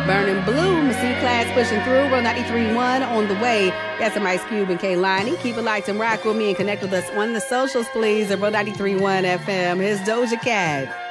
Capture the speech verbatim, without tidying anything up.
Burning Blue, C-Class pushing through. Real ninety-three point one on the way. Got some Ice Cube and Kehlani. Keep it locked and rock with me and connect with us on the socials, please. At Real ninety-three point one F M. Here's Doja Cat.